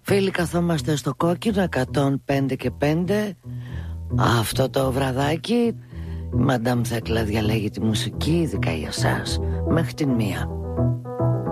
Φίλοι, καθόμαστε στο κόκκινο 105 και 5. Αυτό το βραδάκι η Μαντάμ Θέκλα διαλέγει τη μουσική, ειδικά για εσάς, μέχρι την 1.